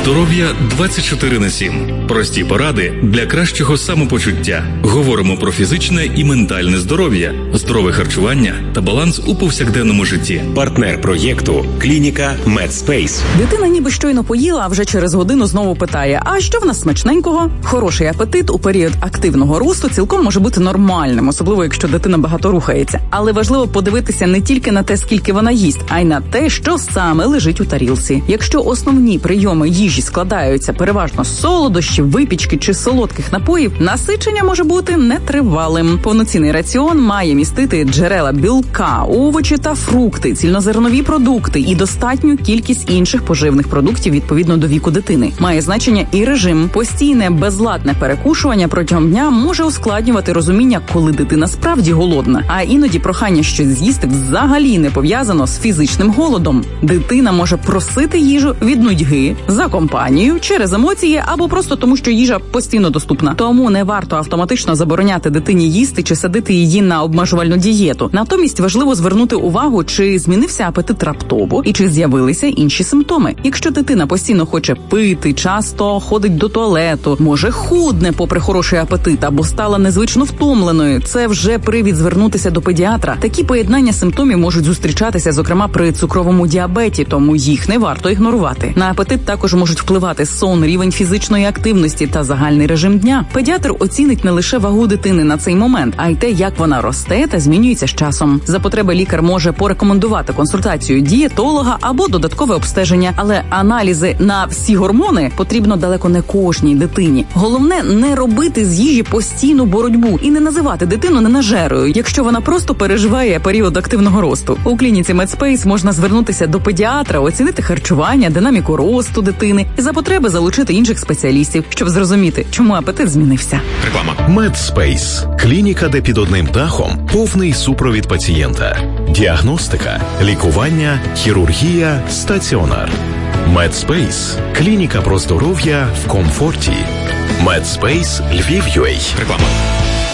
Здоров'я 24/7. Прості поради для кращого самопочуття. Говоримо про фізичне і ментальне здоров'я, здорове харчування та баланс у повсякденному житті. Партнер проєкту – клініка Медспейс. Дитина ніби щойно поїла, а вже через годину знову питає: а що в нас смачненького? Хороший апетит у період активного росту цілком може бути нормальним, особливо якщо дитина багато рухається. Але важливо подивитися не тільки на те, скільки вона їсть, а й на те, що саме лежить у тарілці. Якщо основні прийоми їжі складаються переважно з солодощів, випічки чи солодких напоїв, насичення може бути нетривалим. Повноцінний раціон має містити джерела білка, овочі та фрукти, цільнозернові продукти і достатню кількість інших поживних продуктів відповідно до віку дитини. Має значення і режим. Постійне безладне перекушування протягом дня може ускладнювати розуміння, коли дитина справді голодна, а іноді прохання щось з'їсти взагалі не пов'язано з фізичним голодом. Дитина може просити їжу від нудьги, за компанію, через емоції або просто тому, що їжа постійно доступна. Тому не варто автоматично забороняти дитині їсти чи садити її на обмежувальну дієту. Натомість важливо звернути увагу, чи змінився апетит раптово і чи з'явилися інші симптоми. Якщо дитина постійно хоче пити, часто ходить до туалету, може худне попри хороший апетит або стала незвично втомленою, це вже привід звернутися до педіатра. Такі поєднання симптомів можуть зустрічатися, зокрема, при цукровому діабеті, тому їх не варто ігнорувати. На апетит також можуть впливати сон, рівень фізичної активності та загальний режим дня. Педіатр оцінить не лише вагу дитини на цей момент, а й те, як вона росте та змінюється з часом. За потреби лікар може порекомендувати консультацію дієтолога або додаткове обстеження, але аналізи на всі гормони потрібно далеко не кожній дитині. Головне не робити з їжі постійну боротьбу і не називати дитину ненажерою, якщо вона просто переживає період активного росту. У клініці Медспейс можна звернутися до педіатра, оцінити харчування, динаміку росту дитини і за потреби залучити інших спеціалістів, щоб зрозуміти, чому апетит змінився. Реклама. Медспейс – клініка, де під одним дахом повний супровід пацієнта. Діагностика, лікування, хірургія, стаціонар. Медспейс – клініка про здоров'я в комфорті. Медспейс Львів.UA. Реклама.